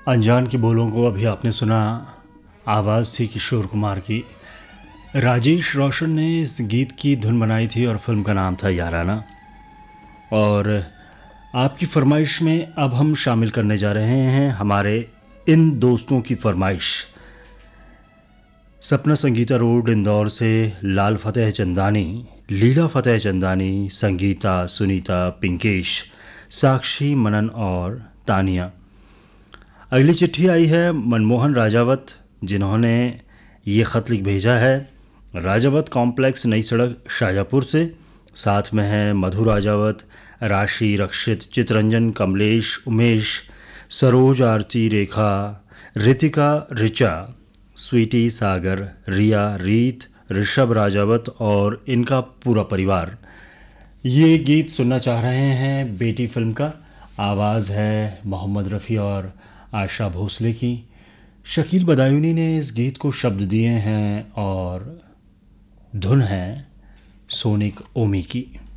अनजान के बोलों को अभी आपने सुना। आवाज़ थी किशोर कुमार की। राजेश रोशन ने इस गीत की धुन बनाई थी और फिल्म का नाम था याराना। और आपकी फरमाइश में अब हम शामिल करने जा रहे हैं हमारे इन दोस्तों की फरमाइश। सपना संगीता रोड इंदौर से लाल फतेह चंदानी, लीला फतेह चंदानी, संगीता, सुनीता, पिंकेश, साक्षी, मनन और तानिया। अगली चिट्ठी आई है मनमोहन राजावत, जिन्होंने ये ख़त लिख भेजा है राजावत कॉम्प्लेक्स, नई सड़क, शाजापुर से। साथ में है मधु राजावत, राशि, रक्षित, चितरंजन, कमलेश, उमेश, सरोज, आरती, रेखा, रितिका, रिचा, स्वीटी, सागर, रिया, रीत, ऋषभ राजावत और इनका पूरा परिवार ये गीत सुनना चाह रहे हैं। बेटी फिल्म का आवाज़ है मोहम्मद रफ़ी और आशा भोसले की। शकील बदायूनी ने इस गीत को शब्द दिए हैं और धुन है सोनिक ओमी की।